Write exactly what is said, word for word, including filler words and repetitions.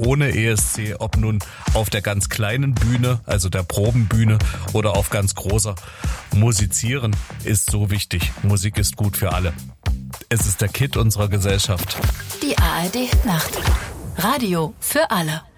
ohne E S C, ob nun auf der ganz kleinen Bühne, also der Probenbühne, oder auf ganz großer. Musizieren ist so wichtig. Musik ist gut für alle. Es ist der Kitt unserer Gesellschaft. Die A R D Nacht. Radio für alle.